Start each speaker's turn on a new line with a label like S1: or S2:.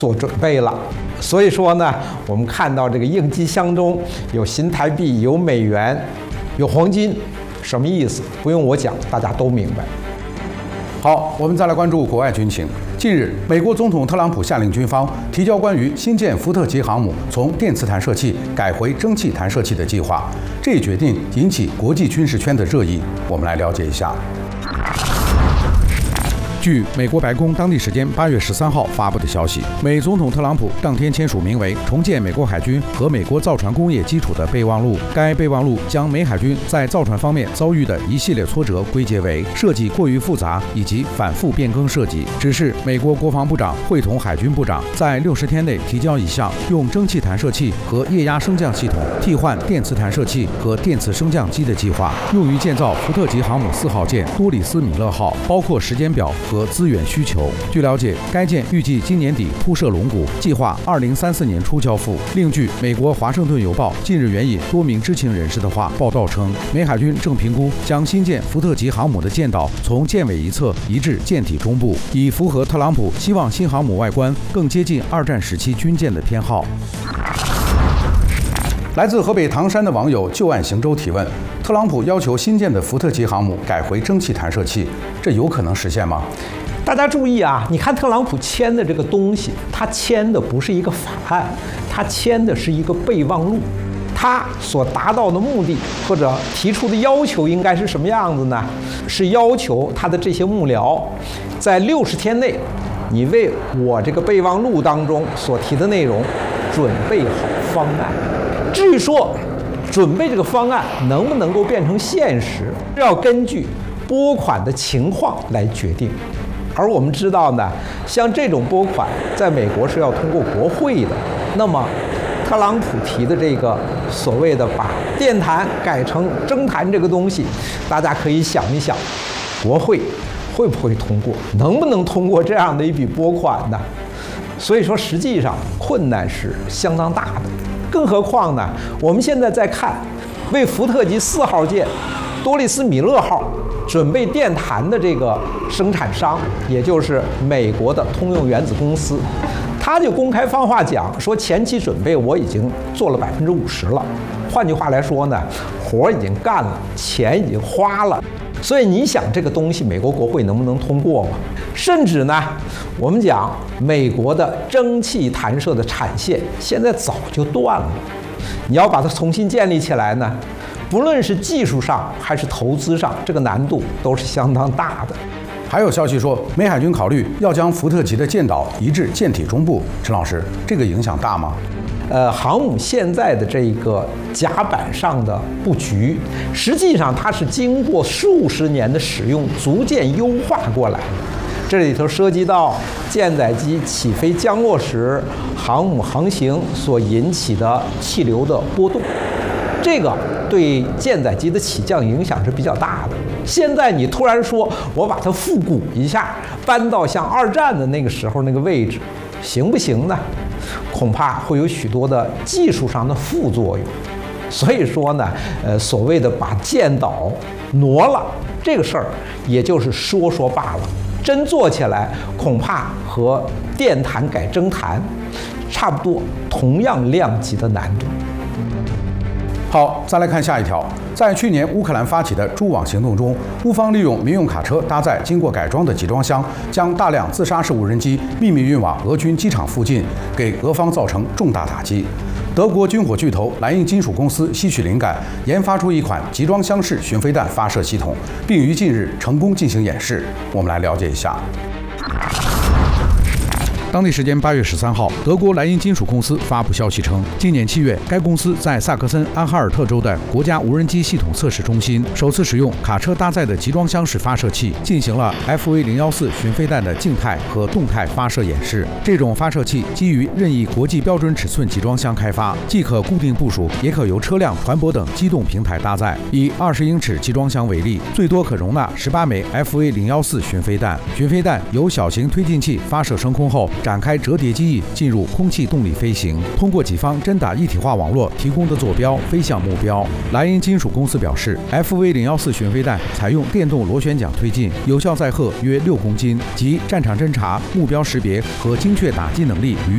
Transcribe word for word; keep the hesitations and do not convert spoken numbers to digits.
S1: 做准备了。所以说呢，我们看到这个应急箱中有新台币、有美元、有黄金，什么意思？不用我讲，大家都明白。
S2: 好，我们再来关注国外军情。近日，美国总统特朗普下令军方提交关于新建福特级航母从电磁弹射器改回蒸汽弹射器的计划。这一决定引起国际军事圈的热议，我们来了解一下。据美国白宫当地时间八月十三号发布的消息，美总统特朗普当天签署名为《重建美国海军和美国造船工业基础的备忘录》。该备忘录将美海军在造船方面遭遇的一系列挫折归结为设计过于复杂以及反复变更设计，指示美国国防部长会同海军部长在六十天内提交一项用蒸汽弹射器和液压升降系统替换电磁弹射器和电磁升降机的计划，用于建造福特级航母四号舰多里斯米勒号，包括时间表和资源需求。据了解，该舰预计今年底铺设龙骨，计划二零三四年初交付。另据美国《华盛顿邮报》近日援引多名知情人士的话报道称，美海军正评估将新建福特级航母的舰岛从舰尾一侧移至舰体中部，以符合特朗普希望新航母外观更接近二战时期军舰的偏好。来自河北唐山的网友旧案行舟提问：特朗普要求新建的福特级航母改回蒸汽弹射器，这有可能实现吗？
S1: 大家注意啊，你看特朗普签的这个东西，他签的不是一个法案，他签的是一个备忘录。他所达到的目的或者提出的要求应该是什么样子呢？是要求他的这些幕僚在六十天内，你为我这个备忘录当中所提的内容准备好方案。至于说准备这个方案能不能够变成现实，要根据拨款的情况来决定。而我们知道呢，像这种拨款在美国是要通过国会的。那么特朗普提的这个所谓的把电弹改成蒸弹这个东西，大家可以想一想，国会会不会通过，能不能通过这样的一笔拨款呢？所以说实际上困难是相当大的。更何况呢，我们现在在看为福特级四号舰多利斯米勒号准备电弹的这个生产商，也就是美国的通用原子公司，他就公开放话讲说，前期准备我已经做了百分之五十了。换句话来说呢，活已经干了，钱已经花了。所以你想这个东西美国国会能不能通过吗？甚至呢，我们讲美国的蒸汽弹射的产线现在早就断了，你要把它重新建立起来呢，不论是技术上还是投资上，这个难度都是相当大的。
S2: 还有消息说，美海军考虑要将福特级的舰岛移至舰体中部。陈老师，这个影响大吗？
S1: 呃，航母现在的这个甲板上的布局，实际上它是经过数十年的使用，逐渐优化过来的。这里头涉及到舰载机起飞降落时航母航行所引起的气流的波动，这个对舰载机的起降影响是比较大的。现在你突然说我把它复古一下，搬到像二战的那个时候那个位置，行不行呢？恐怕会有许多的技术上的副作用。所以说呢，呃，所谓的把舰岛挪了这个事儿，也就是说说罢了。真做起来，恐怕和电弹改蒸弹差不多，同样量级的难度。
S2: 好，再来看下一条。在去年乌克兰发起的蛛网行动中，乌方利用民用卡车搭载经过改装的集装箱，将大量自杀式无人机秘密运往俄军机场附近，给俄方造成重大打击。德国军火巨头莱茵金属公司吸取灵感，研发出一款集装箱式巡飞弹发射系统，并于近日成功进行演示。我们来了解一下。当地时间八月十三号，德国莱茵金属公司发布消息称，今年七月，该公司在萨克森安哈尔特州的国家无人机系统测试中心首次使用卡车搭载的集装箱式发射器进行了 F V 零一四巡飞弹的静态和动态发射演示。这种发射器基于任意国际标准尺寸集装箱开发，既可固定部署，也可由车辆、船舶等机动平台搭载。以二十英尺集装箱为例，最多可容纳十八枚 F V 零一四巡飞弹。巡飞弹由小型推进器发射升空后，展开折叠机翼进入空气动力飞行，通过己方真打一体化网络提供的坐标飞向目标。莱茵金属公司表示 ，F V 零一四巡飞弹采用电动螺旋桨推进，有效载荷约六公斤，及战场侦察、目标识别和精确打击能力与